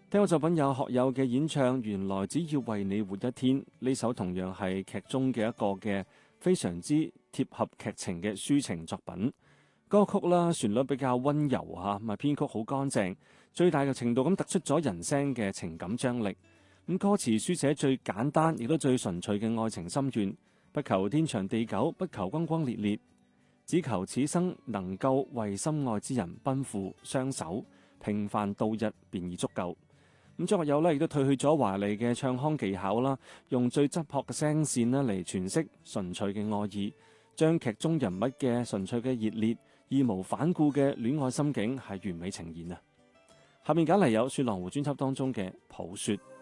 聽過作品有學友嘅演唱《原來只要為你活一天》，呢首同樣係劇中嘅一個嘅非常之貼合劇情嘅抒情作品。歌曲啦，旋律比較溫柔嚇，咪編曲好乾淨，最大嘅程度咁突出咗人聲嘅情感張力。咁歌詞書寫最簡單亦都最純粹嘅愛情心願，不求天長地久，不求轟轟烈烈，只求此生能夠為心愛之人奔赴雙手，平凡度日便已足夠。咁張學友呢亦都褪去咗華麗嘅唱腔技巧啦，用最質樸嘅聲線啦嚟詮釋純粹嘅愛意，將劇中人物嘅純粹嘅熱烈、義無反顧嘅戀愛心境係完美呈現啊！下面揀嚟有《雪狼湖》專輯當中嘅《抱雪》。